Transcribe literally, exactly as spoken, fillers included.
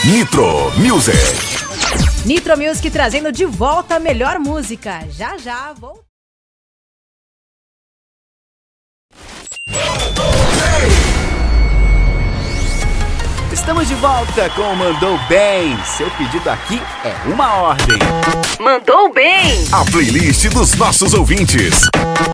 Nitro Music. Nitro Music trazendo de volta a melhor música. Já, já, vou... Estamos de volta com o Mandou Bem. Seu pedido aqui é uma ordem. Mandou bem! A playlist dos nossos ouvintes.